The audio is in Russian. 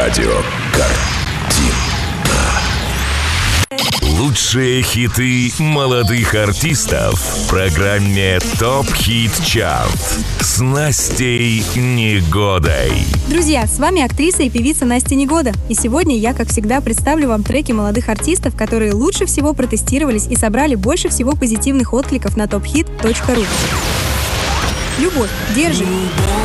Радио «Картина». Лучшие хиты молодых артистов в программе ТОП Хит Чарт с Настей Негодой. Друзья, с вами актриса и певица Настя Негода. И сегодня я, как всегда, представлю вам треки молодых артистов, которые лучше всего протестировались и собрали больше всего позитивных откликов на tophit.ru. Любовь, держи.